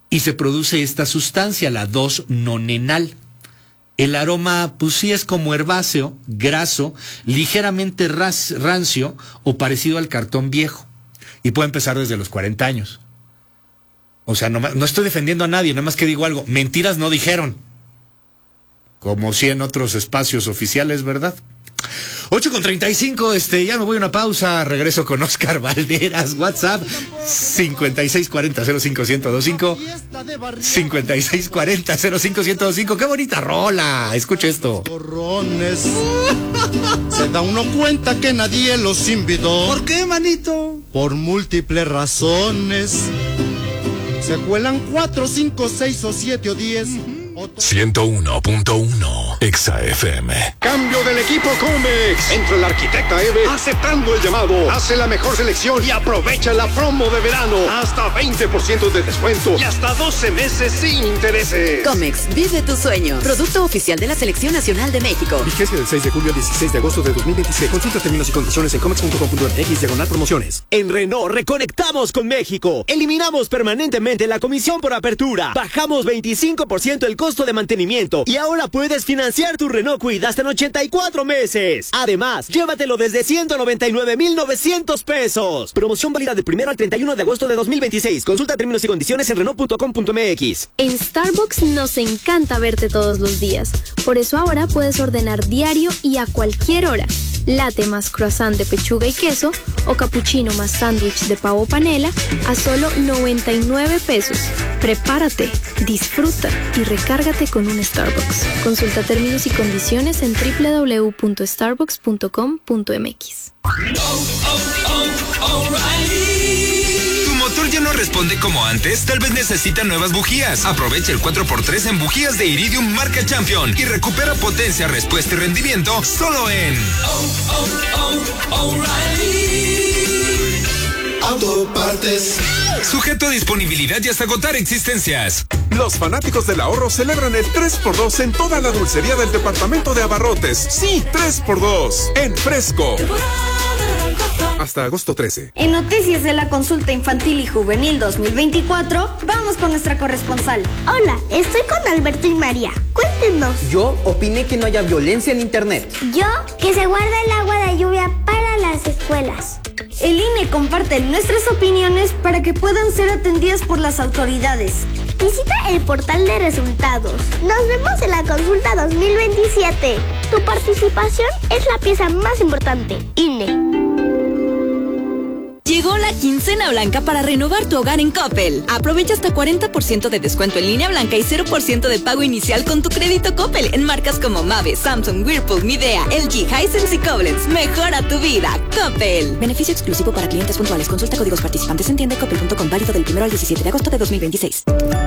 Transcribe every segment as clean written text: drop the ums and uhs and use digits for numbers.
y se produce esta sustancia, la 2-nonenal. El aroma, pues sí, es como herbáceo, graso, ligeramente rancio o parecido al cartón viejo. Y puede empezar desde los 40 años. O sea, no estoy defendiendo a nadie, nada más que digo algo. Mentiras no dijeron. Como sí en otros espacios oficiales, ¿verdad? 8:35, ya me voy a una pausa, regreso con Oscar Valderas, WhatsApp 5640-05-1025, 5640-05-1025, qué bonita rola, escucha esto. Se da uno cuenta que nadie los invitó. ¿Por qué, manito? Por múltiples razones. Se cuelan 4, 5, 6 o 7 o 10. 101.1 Exa FM. Cambio del equipo Comex. Entra el arquitecta Eve aceptando el llamado. Hace la mejor selección y aprovecha la promo de verano. Hasta 20% de descuento y hasta 12 meses sin intereses. Comex, vive tu sueño. Producto oficial de la Selección Nacional de México. Vigencia del 6 de julio al 16 de agosto de 2026. Consulta términos y condiciones en comex.com.mx/promociones. En Renault reconectamos con México. Eliminamos permanentemente la comisión por apertura. Bajamos 25% el costo de mantenimiento y ahora puedes financiar tu Renault Kwid hasta en 84 meses. Además, llévatelo desde 199,900 pesos. Promoción válida del 1 al 31 de agosto de 2026. Consulta términos y condiciones en Renault.com.mx. En Starbucks nos encanta verte todos los días. Por eso ahora puedes ordenar diario y a cualquier hora. Latte más croissant de pechuga y queso o cappuccino más sándwich de pavo panela a solo 99 pesos. Prepárate, disfruta y recárgate con un Starbucks. Consulta términos y condiciones en www.starbucks.com.mx. ¿Tu motor ya no responde como antes? Tal vez necesita nuevas bujías. Aprovecha el 4x3 en bujías de Iridium marca Champion y recupera potencia, respuesta y rendimiento solo en Autopartes. Sujeto a disponibilidad y hasta agotar existencias. Los fanáticos del ahorro celebran el 3x2 en toda la dulcería del departamento de Abarrotes. Sí, 3x2 en Fresco. Hasta agosto 13. En noticias de la consulta infantil y juvenil 2024, vamos con nuestra corresponsal. Hola, estoy con Alberto y María. Cuéntenos. Yo opiné que no haya violencia en internet. Yo, que se guarda el agua de lluvia para las escuelas. El INE comparte nuestras opiniones para que puedan ser atendidas por las autoridades. Visita el portal de resultados. Nos vemos en la consulta 2027. Tu participación es la pieza más importante. INE. Llegó la quincena blanca para renovar tu hogar en Coppel. Aprovecha hasta 40% de descuento en línea blanca y 0% de pago inicial con tu crédito Coppel en marcas como Mave, Samsung, Whirlpool, Midea, LG, Hisense y Koblenz. Mejora tu vida, Coppel. Beneficio exclusivo para clientes puntuales. Consulta códigos participantes en tienda.coppel.com, válido del 1 al 17 de agosto de 2026.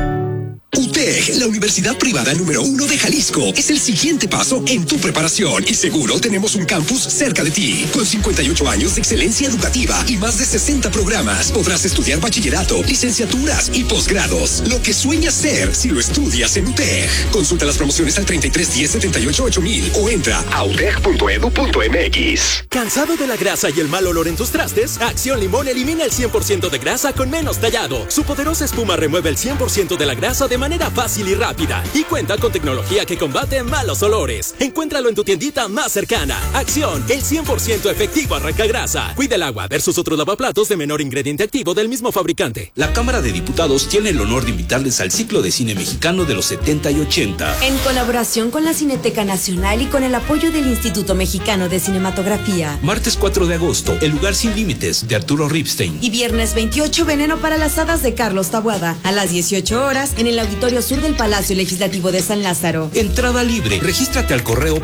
UTEC, la universidad privada número 1 de Jalisco, es el siguiente paso en tu preparación y seguro tenemos un campus cerca de ti. Con 58 años de excelencia educativa y más de 60 programas, podrás estudiar bachillerato, licenciaturas y posgrados. Lo que sueñas ser si lo estudias en UTEC. Consulta las promociones al 33 10 78 8000 o entra a utec.edu.mx. ¿Cansado de la grasa y el mal olor en tus trastes? Acción Limón elimina el 100% de grasa con menos tallado. Su poderosa espuma remueve el 100% de la grasa de manera fácil y rápida y cuenta con tecnología que combate malos olores. Encuéntralo en tu tiendita más cercana. Acción, el 100% efectivo arrancagrasa. Cuida el agua versus otros lavaplatos de menor ingrediente activo del mismo fabricante. La Cámara de Diputados tiene el honor de invitarles al ciclo de cine mexicano de los 70 y 80. En colaboración con la Cineteca Nacional y con el apoyo del Instituto Mexicano de Cinematografía. Martes 4 de agosto, El lugar sin límites, de Arturo Ripstein. Y viernes 28, Veneno para las hadas, de Carlos Taboada. A las 18 horas, en el Auditorio Sur del Palacio Legislativo de San Lázaro. Entrada libre. Regístrate al correo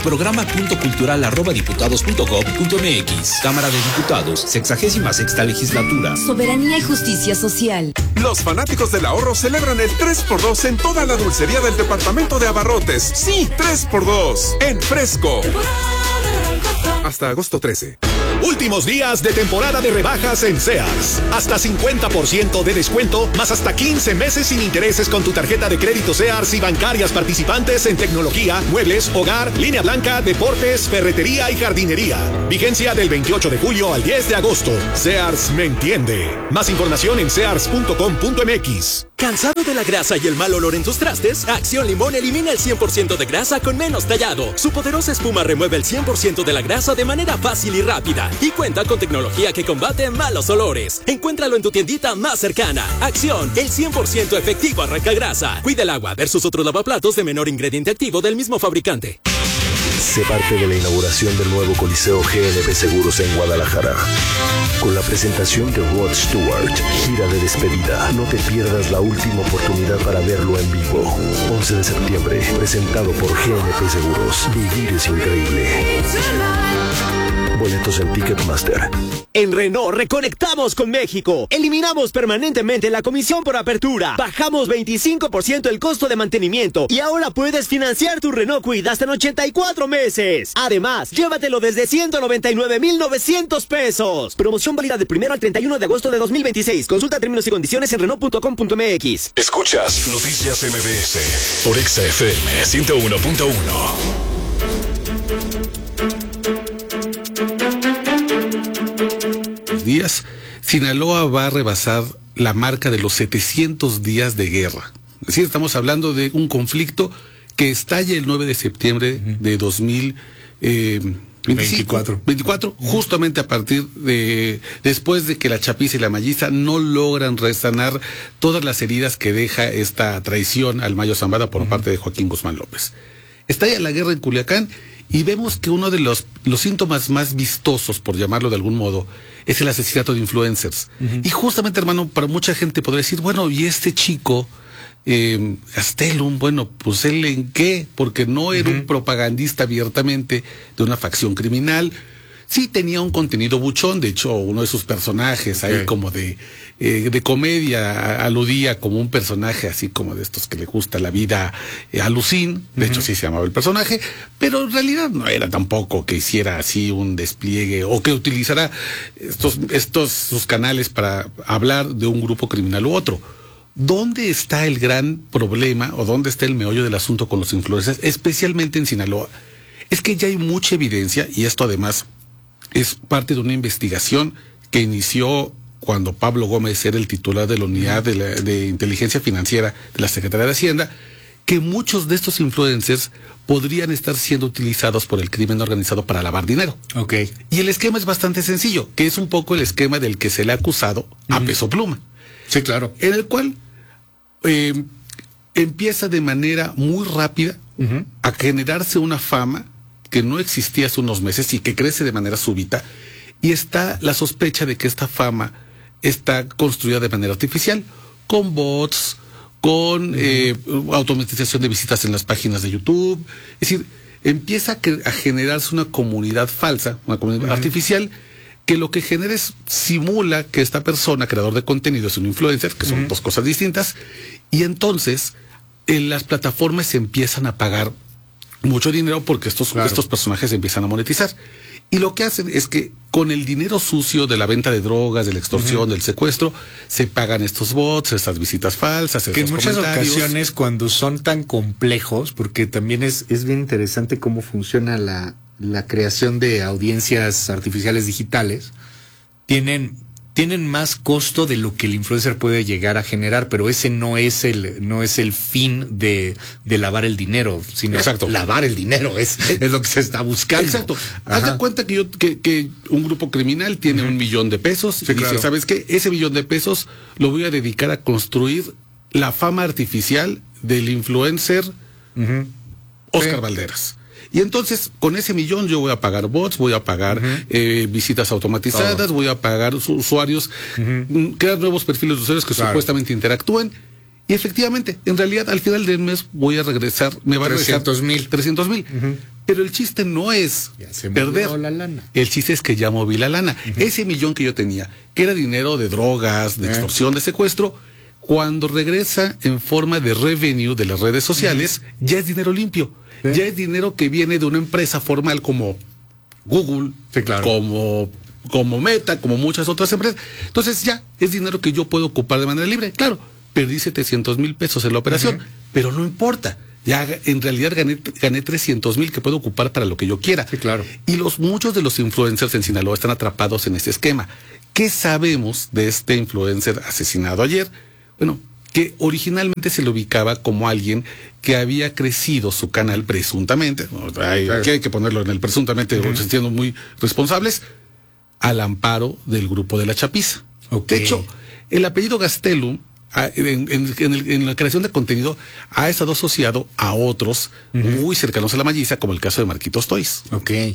programa.cultural@diputados.gov.mx. Cámara de Diputados, 66ª legislatura. Soberanía y justicia social. Los fanáticos del ahorro celebran el 3x2 en toda la dulcería del departamento de Abarrotes. Sí, 3x2 en Fresco. Hasta agosto 13. Últimos días de temporada de rebajas en Sears. Hasta 50% de descuento, más hasta 15 meses sin intereses con tu tarjeta de crédito Sears y bancarias participantes en tecnología, muebles, hogar, línea blanca, deportes, ferretería y jardinería. Vigencia del 28 de julio al 10 de agosto. Sears me entiende. Más información en sears.com.mx. ¿Cansado de la grasa y el mal olor en tus trastes? Acción Limón elimina el 100% de grasa con menos tallado. Su poderosa espuma remueve el 100% de la grasa de manera fácil y rápida. Y cuenta con tecnología que combate malos olores. Encuéntralo en tu tiendita más cercana. Acción, el 100% efectivo arranca grasa. Cuida el agua versus otros lavaplatos de menor ingrediente activo del mismo fabricante. Sé parte de la inauguración del nuevo Coliseo GNP Seguros en Guadalajara. Con la presentación de Rod Stewart, gira de despedida. No te pierdas la última oportunidad para verlo en vivo. 11 de septiembre, presentado por GNP Seguros. Vivir es increíble. Boletos en Ticketmaster. En Renault reconectamos con México. Eliminamos permanentemente la comisión por apertura. Bajamos 25% el costo de mantenimiento. Y ahora puedes financiar tu Renault Kwid hasta en 84 meses. Además, llévatelo desde 199,900 pesos. Promoción válida del 1 al 31 de agosto de 2026. Consulta términos y condiciones en Renault.com.mx. Escuchas Noticias MBS por Exa FM 101.1. Días, Sinaloa va a rebasar la marca de los 700 días de guerra. Es decir, estamos hablando de un conflicto que estalla el 9 de septiembre de 2024, justamente a partir de después de que la Chapiza y la Malliza no logran resanar todas las heridas que deja esta traición al Mayo Zambada por parte de Joaquín Guzmán López. Estalla la guerra en Culiacán y vemos que uno de los síntomas más vistosos, por llamarlo de algún modo, es el asesinato de influencers. Y justamente, hermano, para mucha gente podría decir, bueno, ¿y este chico, Gastelum, bueno, pues él en qué? Porque no era un propagandista abiertamente de una facción criminal. Sí tenía un contenido buchón, de hecho, uno de sus personajes ahí como de comedia aludía como un personaje así como de estos que le gusta la vida a Lucín, de hecho sí se llamaba el personaje, pero en realidad no era tampoco que hiciera así un despliegue o que utilizara sus canales para hablar de un grupo criminal u otro. ¿Dónde está el gran problema o dónde está el meollo del asunto con los influencers, especialmente en Sinaloa? Es que ya hay mucha evidencia, y esto además es parte de una investigación que inició cuando Pablo Gómez era el titular de la unidad de inteligencia financiera de la Secretaría de Hacienda, que muchos de estos influencers podrían estar siendo utilizados por el crimen organizado para lavar dinero. Okay. Y el esquema es bastante sencillo, que es un poco el esquema del que se le ha acusado a Peso Pluma. Sí, claro. En el cual empieza de manera muy rápida a generarse una fama que no existía hace unos meses y que crece de manera súbita, y está la sospecha de que esta fama está construida de manera artificial, con bots, con automatización de visitas en las páginas de YouTube. Es decir, empieza a generarse una comunidad falsa, una comunidad artificial, que lo que genera es, simula que esta persona, creador de contenido, es un influencer, que son dos cosas distintas, y entonces las plataformas se empiezan a pagar mucho dinero porque estos personajes empiezan a monetizar. Y lo que hacen es que con el dinero sucio de la venta de drogas, de la extorsión, del secuestro, se pagan estos bots, estas visitas falsas, que en muchas ocasiones, cuando son tan complejos, porque también es bien interesante cómo funciona la creación de audiencias artificiales digitales, tienen más costo de lo que el influencer puede llegar a generar, pero ese no es el fin de lavar el dinero, sino lavar el dinero es lo que se está buscando. Exacto. Haz de cuenta que un grupo criminal tiene $1 millón y dice, ¿sabes qué? Ese $1 millón lo voy a dedicar a construir la fama artificial del influencer Oscar Valderas. Y entonces, con ese $1 millón yo voy a pagar bots, voy a pagar visitas automatizadas, voy a pagar usuarios, crear nuevos perfiles de usuarios que supuestamente interactúen. Y efectivamente, en realidad, al final del mes voy a regresar, me va a regresar 300,000. Pero el chiste no es perder la lana. El chiste es que ya moví la lana. Ese $1 millón que yo tenía, que era dinero de drogas, de extorsión, de secuestro, cuando regresa en forma de revenue de las redes sociales, ya es dinero limpio. Ya es dinero que viene de una empresa formal como Google, como Meta, como muchas otras empresas. Entonces ya es dinero que yo puedo ocupar de manera libre. Claro, perdí 700,000 pesos en la operación, pero no importa. Ya en realidad gané 300,000 que puedo ocupar para lo que yo quiera. Sí, claro. Y muchos de los influencers en Sinaloa están atrapados en ese esquema. ¿Qué sabemos de este influencer asesinado ayer? Bueno, que originalmente se le ubicaba como alguien que había crecido su canal presuntamente, hay que ponerlo en el presuntamente, siendo muy responsables, al amparo del grupo de la Chapiza. De hecho, el apellido Gastelum, en la creación de contenido, ha estado asociado a otros muy cercanos a la Malliza, como el caso de Marquitos Toys.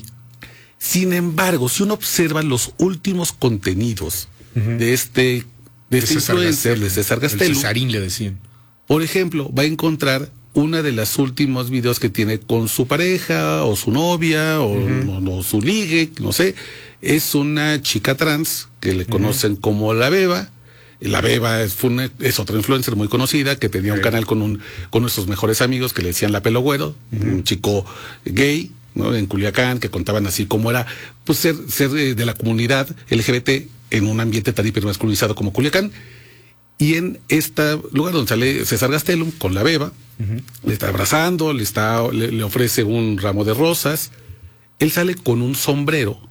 Sin embargo, si uno observa los últimos contenidos de este influencer, de César Gastelum, Cesarín le decían. Por ejemplo, va a encontrar una de los últimos videos que tiene con su pareja, o su novia, o su ligue, no sé. Es una chica trans que le conocen como La Beba. La Beba es otra influencer muy conocida que tenía un canal con nuestros mejores amigos que le decían La Pelo Güero, un chico gay, ¿no? En Culiacán, que contaban así cómo era pues ser de la comunidad LGBT en un ambiente tan hipermasculinizado como Culiacán. Y en este lugar donde sale César Gastelum con La Beba, le está abrazando, le ofrece un ramo de rosas. Él sale con un sombrero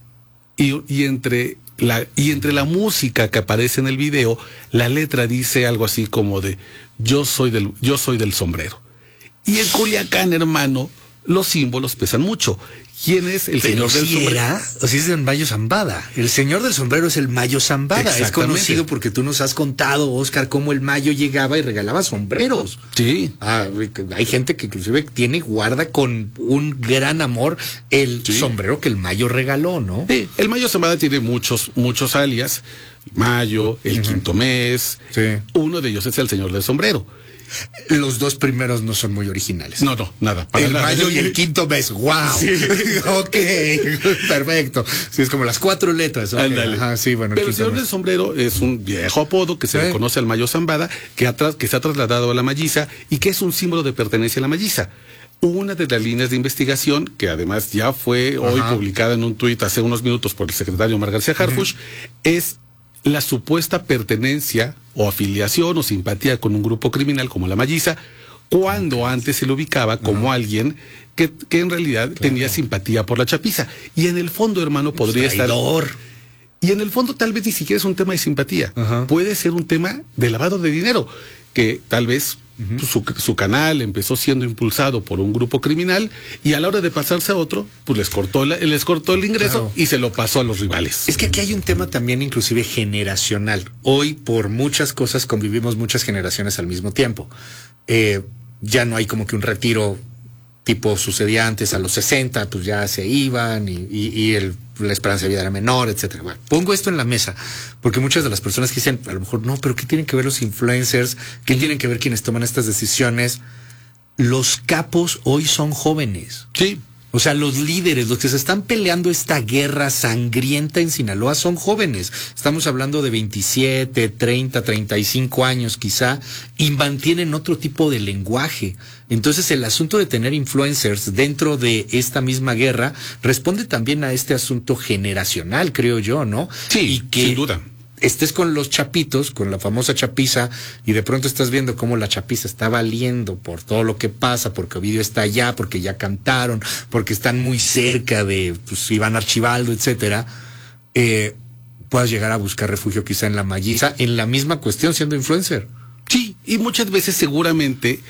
y entre la música que aparece en el video, la letra dice algo así como de yo soy del sombrero. Y en Culiacán, hermano, los símbolos pesan mucho. ¿Quién es el señor del sombrero? O sea, es el Mayo Zambada. El señor del sombrero es el Mayo Zambada. Es conocido porque tú nos has contado, Oscar, cómo el Mayo llegaba y regalaba sombreros. Sí. Hay gente que inclusive guarda con un gran amor el sombrero que el Mayo regaló, ¿no? Sí, el Mayo Zambada tiene muchos alias. Mayo, el quinto mes. Sí. Uno de ellos es el señor del sombrero. Los dos primeros no son muy originales. No, nada. El Mayo y el quinto mes. ¡Wow! Sí. Ok, perfecto. Sí, es como las 4 letras. Okay. Ándale. Ajá, sí, bueno. Pero el señor del sombrero es un viejo apodo que se le conoce al Mayo Zambada, que se ha trasladado a la Malliza y que es un símbolo de pertenencia a la Malliza. Una de las líneas de investigación, que además ya fue hoy publicada en un tuit hace unos minutos por el secretario Omar García Harfuch, es la supuesta pertenencia o afiliación o simpatía con un grupo criminal como la Malliza, cuando antes se le ubicaba como alguien que en realidad tenía simpatía por la Chapiza. Y en el fondo, hermano, podría estar... Y en el fondo tal vez ni siquiera es un tema de simpatía. Puede ser un tema de lavado de dinero, que tal vez su canal empezó siendo impulsado por un grupo criminal y a la hora de pasarse a otro, pues les cortó el ingreso y se lo pasó a los rivales. Es que aquí hay un tema también inclusive generacional. Hoy por muchas cosas convivimos muchas generaciones al mismo tiempo. Ya no hay como que un retiro tipo sucedía antes a los 60, pues ya se iban y la esperanza de vida era menor, etcétera. Bueno, pongo esto en la mesa porque muchas de las personas que dicen, a lo mejor, no, pero ¿qué tienen que ver los influencers? ¿Qué tienen que ver quienes toman estas decisiones? Los capos hoy son jóvenes. Sí. O sea, los líderes, los que se están peleando esta guerra sangrienta en Sinaloa son jóvenes. Estamos hablando de 27, 30, 35 años quizá, y mantienen otro tipo de lenguaje. Entonces el asunto de tener influencers dentro de esta misma guerra responde también a este asunto generacional, creo yo, ¿no? Sí, y que sin duda. Estés con los chapitos, con la famosa chapiza, y de pronto estás viendo cómo la chapiza está valiendo por todo lo que pasa, porque Ovidio está allá, porque ya cantaron, porque están muy cerca de Iván Archibaldo, etcétera, puedas llegar a buscar refugio quizá en la Malliza, en la misma cuestión siendo influencer. Sí, y muchas veces seguramente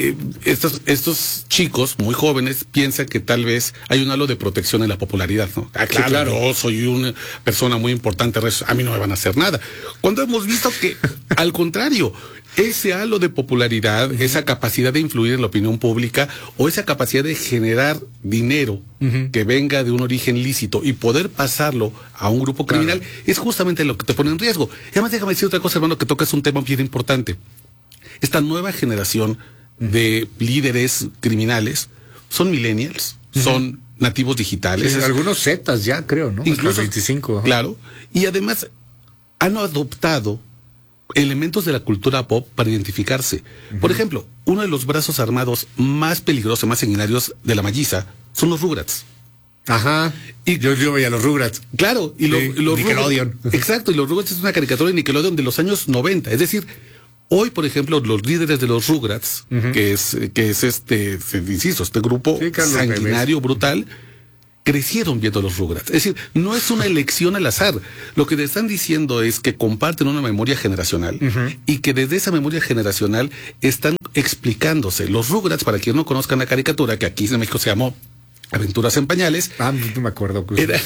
estos chicos muy jóvenes piensan que tal vez hay un halo de protección en la popularidad, ¿no? Claro, yo soy una persona muy importante, a mí no me van a hacer nada. Cuando hemos visto que, al contrario, ese halo de popularidad, esa capacidad de influir en la opinión pública o esa capacidad de generar dinero que venga de un origen lícito y poder pasarlo a un grupo criminal, es justamente lo que te pone en riesgo. Y además déjame decir otra cosa, hermano, que tocas un tema bien importante. Esta nueva generación de líderes criminales son millennials, son nativos digitales. Sí, algunos Zetas ya, creo, ¿no? Incluso 25. Claro. Y además han adoptado elementos de la cultura pop para identificarse. Por ejemplo, uno de los brazos armados más peligrosos, más sanguinarios de la Malliza son los Rugrats. Ajá. Y yo veía los Rugrats. Claro. Y los Nickelodeon. Rugrats, exacto. Y los Rugrats es una caricatura de Nickelodeon de los años 90. Es decir, hoy, por ejemplo, los líderes de los Rugrats, que es este grupo sanguinario, brutal, crecieron viendo los Rugrats. Es decir, no es una elección al azar. Lo que te están diciendo es que comparten una memoria generacional y que desde esa memoria generacional están explicándose. Los Rugrats, para quien no conozcan la caricatura, que aquí en México se llamó Aventuras en Pañales. No me acuerdo.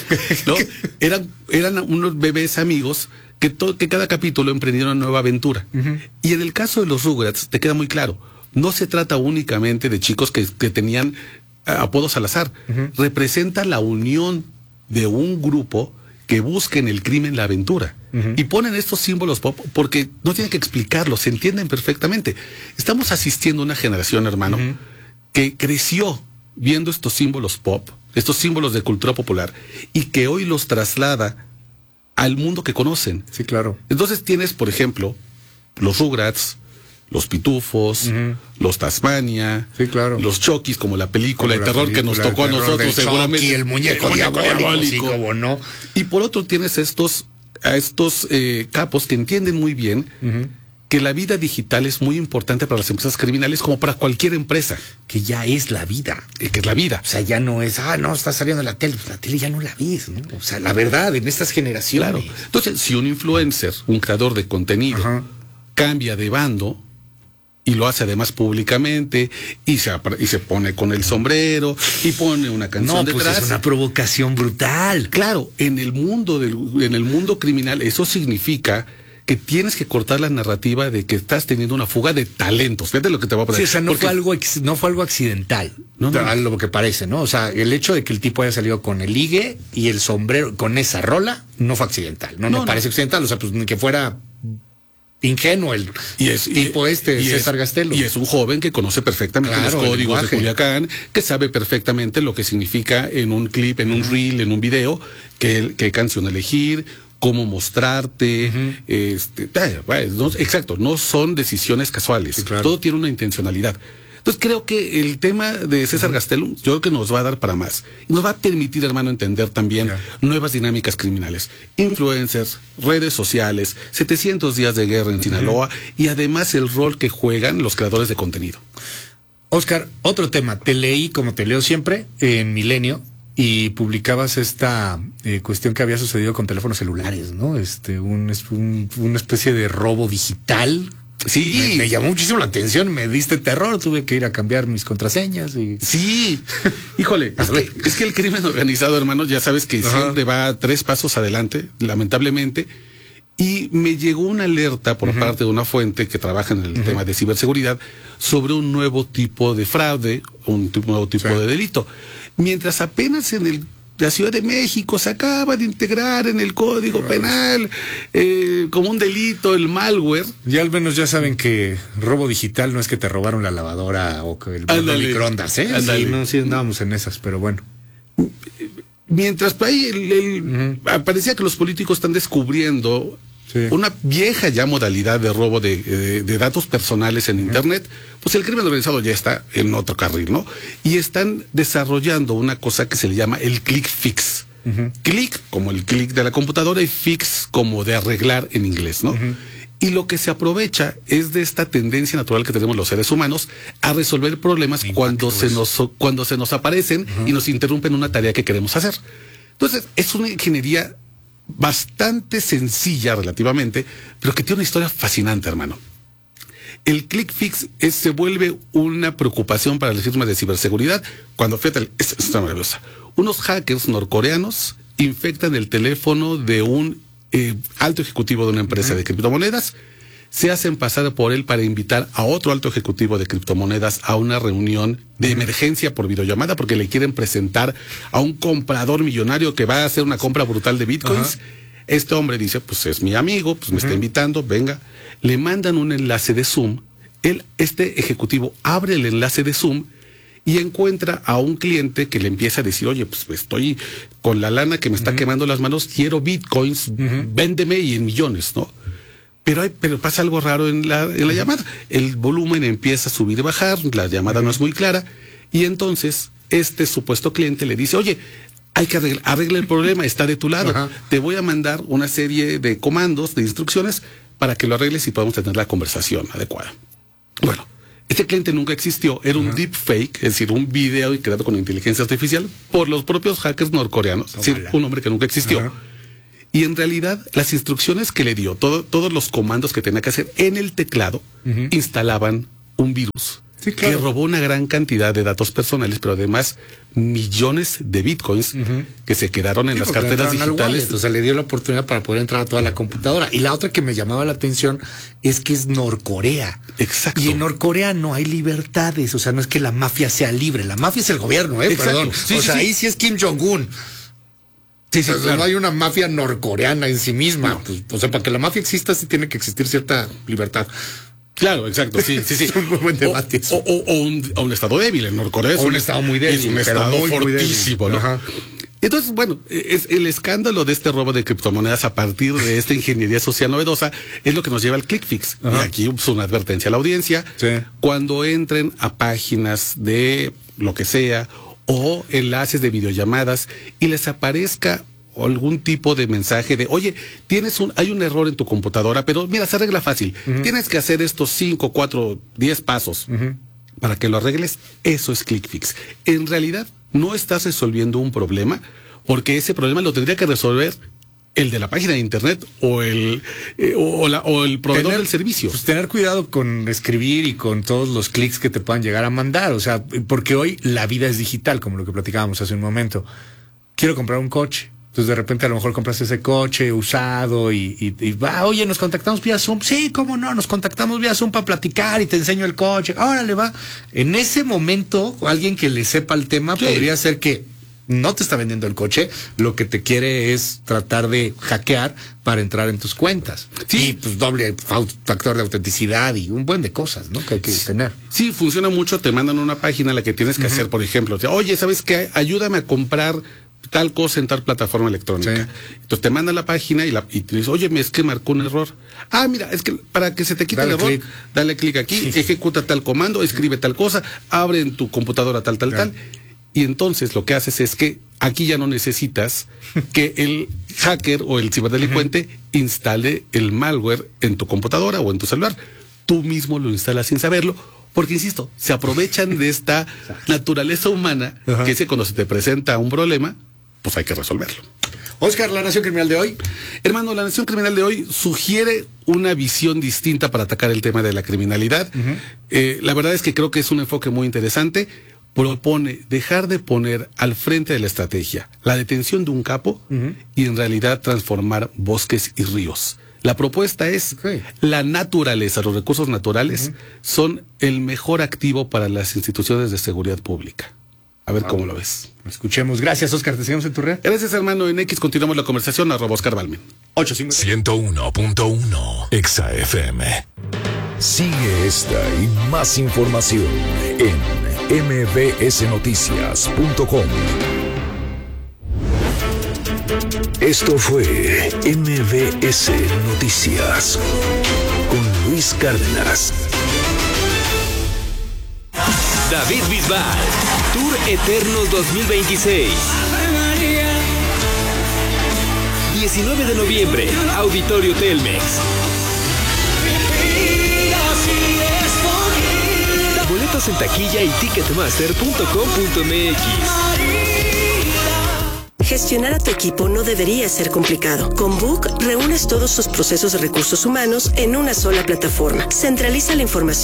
Eran unos bebés amigos que cada capítulo emprendieron una nueva aventura. Y en el caso de los Rugrats, te queda muy claro, no se trata únicamente de chicos que tenían apodos al azar. Representa la unión de un grupo que busca en el crimen la aventura. Y ponen estos símbolos pop porque no tienen que explicarlos, se entienden perfectamente. Estamos asistiendo a una generación, hermano, que creció viendo estos símbolos pop, estos símbolos de cultura popular, y que hoy los traslada al mundo que conocen. Sí, claro. Entonces tienes, por ejemplo, los Rugrats, los Pitufos, los Tasmania, sí, claro, los Chokis, como la película de terror que nos tocó a nosotros, seguramente. Y el muñeco diabólico. Sí, cómo no. Y por otro tienes a estos capos que entienden muy bien que la vida digital es muy importante para las empresas criminales como para cualquier empresa. Que ya es la vida. Que es la vida. O sea, ya no es, no, está saliendo en la tele. Pues la tele ya no la ves, ¿no? O sea, la verdad, en estas generaciones. Claro. Entonces, si un influencer, un creador de contenido, cambia de bando y lo hace además públicamente y se pone con el sombrero y pone una canción detrás. Pues es una provocación brutal. Claro, en el mundo criminal eso significa que tienes que cortar la narrativa de que estás teniendo una fuga de talentos. Fíjate lo que te voy a poner. Sí, o sea, no fue algo accidental, a lo que parece, ¿no? O sea, el hecho de que el tipo haya salido con el ligue y el sombrero, con esa rola, no fue accidental. No parece accidental, o sea, pues ni que fuera ingenuo el tipo César Gastelo. Y es un joven que conoce perfectamente los códigos de Culiacán, que sabe perfectamente lo que significa en un clip, en un reel, en un video, qué canción elegir, cómo mostrarte, exacto, no son decisiones casuales, sí, claro. Todo tiene una intencionalidad. Entonces creo que el tema de César Gastelum, yo creo que nos va a dar para más. Y nos va a permitir, hermano, entender también nuevas dinámicas criminales. Influencers, redes sociales, 700 días de guerra en Sinaloa y además el rol que juegan los creadores de contenido. Oscar, otro tema. Te leí, como te leo siempre, en Milenio, y publicabas esta cuestión que había sucedido con teléfonos celulares, ¿no? Una especie de robo digital. Sí. Me llamó muchísimo la atención, me diste terror, tuve que ir a cambiar mis contraseñas y... Sí, híjole, es que el crimen organizado, hermano, ya sabes que siempre va 3 pasos adelante, lamentablemente, y me llegó una alerta por parte de una fuente que trabaja en el tema de ciberseguridad sobre un nuevo tipo de fraude, un nuevo tipo de delito. Mientras apenas en la Ciudad de México se acaba de integrar en el Código Penal como un delito el malware. Ya al menos ya saben que robo digital no es que te robaron la lavadora o que el microondas, ¿eh? Sí, andábamos en esas, pero bueno. Mientras ahí parecía que los políticos están descubriendo una vieja ya modalidad de robo de datos personales en Internet, pues el crimen organizado ya está en otro carril, ¿no? Y están desarrollando una cosa que se le llama el click fix. Click como el click de la computadora y fix como de arreglar en inglés, ¿no? Y lo que se aprovecha es de esta tendencia natural que tenemos los seres humanos a resolver problemas cuando se nos aparecen y nos interrumpen una tarea que queremos hacer. Entonces, es una ingeniería bastante sencilla relativamente, pero que tiene una historia fascinante, hermano. El click fix se vuelve una preocupación para las firmas de ciberseguridad cuando, fíjate, está maravillosa. Unos hackers norcoreanos infectan el teléfono de un alto ejecutivo de una empresa de criptomonedas, se hacen pasar por él para invitar a otro alto ejecutivo de criptomonedas a una reunión de emergencia por videollamada porque le quieren presentar a un comprador millonario que va a hacer una compra brutal de bitcoins. Este hombre dice, pues es mi amigo, pues me está invitando, venga. Le mandan un enlace de Zoom, este ejecutivo abre el enlace de Zoom y encuentra a un cliente que le empieza a decir, oye, pues estoy con la lana que me está quemando las manos, quiero bitcoins, véndeme y en millones, ¿no? Pero pasa algo raro en la llamada. El volumen empieza a subir y bajar, la llamada no es muy clara, y entonces este supuesto cliente le dice, oye, hay que arreglar el problema, está de tu lado. Te voy a mandar una serie de comandos, de instrucciones, para que lo arregles y podamos tener la conversación adecuada. Bueno, Este cliente nunca existió, era un deepfake, es decir, un video creado con inteligencia artificial por los propios hackers norcoreanos, es decir, un hombre que nunca existió. Y en realidad, las instrucciones que le dio, todos los comandos que tenía que hacer en el teclado, instalaban un virus. Sí, claro. Que robó una gran cantidad de datos personales, pero además millones de bitcoins que se quedaron en las carteras digitales. O sea, le dio la oportunidad para poder entrar a toda la computadora. Y la otra que me llamaba la atención es que es Norcorea. Exacto. Y en Norcorea no hay libertades. O sea, no es que la mafia sea libre. La mafia es el gobierno, perdón. Sí, o sea, ahí sí es Kim Jong-un. Sí, sí, claro. No hay una mafia norcoreana en sí misma. No. Pues, o sea, para que la mafia exista sí tiene que existir cierta libertad. Claro, exacto, sí. Es un muy buen debate. O un estado débil en Norcorea. Es un estado muy débil. Es un estado muy, fortísimo, muy ¿no? Ajá. Entonces, bueno, es el escándalo de este robo de criptomonedas a partir de esta ingeniería social novedosa es lo que nos lleva al ClickFix. Y aquí es una advertencia a la audiencia. Sí. Cuando entren a páginas de lo que sea o enlaces de videollamadas y les aparezca algún tipo de mensaje de, oye, hay un error en tu computadora, pero mira, se arregla fácil. Tienes que hacer estos 5, 4, 10 pasos para que lo arregles. Eso es ClickFix. En realidad, no estás resolviendo un problema, porque ese problema lo tendría que resolver el de la página de internet o el proveedor del servicio. Pues tener cuidado con escribir y con todos los clics que te puedan llegar a mandar. O sea, porque hoy la vida es digital, como lo que platicábamos hace un momento. Quiero comprar un coche. Entonces de repente a lo mejor compras ese coche usado y va, oye, nos contactamos vía Zoom. Sí, cómo no, nos contactamos vía Zoom para platicar y te enseño el coche. Órale, va. En ese momento, alguien que le sepa el tema podría ser que no te está vendiendo el coche, lo que te quiere es tratar de hackear para entrar en tus cuentas. Sí. Y pues doble factor de autenticidad y un buen de cosas, ¿no? Que hay que tener. Sí, funciona mucho, te mandan una página en la que tienes que hacer, por ejemplo, oye, ¿sabes qué? Ayúdame a comprar tal cosa en tal plataforma electrónica. Sí. Entonces te mandan la página y te dice, oye, es que marcó un error. Ah, mira, es que para que se te quite el error, dale clic aquí, ejecuta tal comando, escribe tal cosa, abre en tu computadora tal. Y entonces lo que haces es que aquí ya no necesitas que el hacker o el ciberdelincuente instale el malware en tu computadora o en tu celular. Tú mismo lo instalas sin saberlo, porque, insisto, se aprovechan de esta naturaleza humana que es que cuando se te presenta un problema, pues hay que resolverlo. Oscar, ¿la Nación Criminal de hoy? Hermano, la Nación Criminal de hoy sugiere una visión distinta para atacar el tema de la criminalidad. La verdad es que creo que es un enfoque muy interesante. Propone dejar de poner al frente de la estrategia la detención de un capo y en realidad transformar bosques y ríos. La propuesta es la naturaleza, los recursos naturales son el mejor activo para las instituciones de seguridad pública. A ver cómo lo ves. Escuchemos. Gracias, Oscar. Te seguimos en tu red. Gracias, hermano. En X continuamos la conversación. @Oscar Balmen. 101.1 Exa FM. Sigue esta y más información en mbsnoticias.com. Esto fue MBS Noticias con Luis Cárdenas. David Bisbal, Tour Eternos 2026. 19 de noviembre, Auditorio Telmex. Boletos en taquilla y ticketmaster.com.mx. Gestionar a tu equipo no debería ser complicado. Con Book reúnes todos tus procesos de recursos humanos en una sola plataforma. Centraliza la información